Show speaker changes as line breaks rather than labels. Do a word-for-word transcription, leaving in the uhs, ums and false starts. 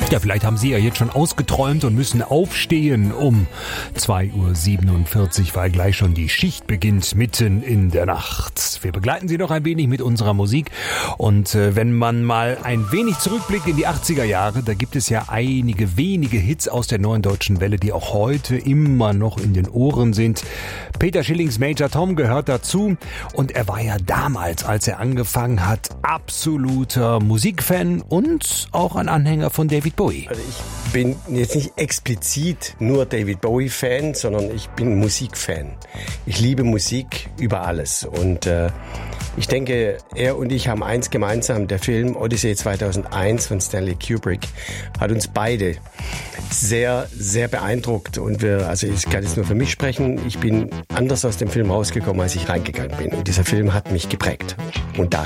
Ja, vielleicht haben Sie ja jetzt schon ausgeträumt und müssen aufstehen um zwei Uhr siebenundvierzig, weil gleich schon die Schicht beginnt, mitten in der Nacht. Wir begleiten Sie noch ein wenig mit unserer Musik. Und äh, wenn man mal ein wenig zurückblickt in die achtziger Jahre, da gibt es ja einige wenige Hits aus der neuen deutschen Welle, die auch heute immer noch in den Ohren sind. Peter Schillings Major Tom gehört dazu. Und er war ja damals, als er angefangen hat, absoluter Musikfan und auch ein Anhänger von David Bowie.
Also ich bin jetzt nicht explizit nur David Bowie-Fan, sondern ich bin Musikfan. Ich liebe Musik über alles. Und äh, ich denke, er und ich haben eins gemeinsam. Der Film Odyssey zweitausendeins von Stanley Kubrick hat uns beide sehr, sehr beeindruckt. Und wir, also ich kann jetzt nur für mich sprechen, ich bin anders aus dem Film rausgekommen, als ich reingegangen bin. Und dieser Film hat mich geprägt. Und daher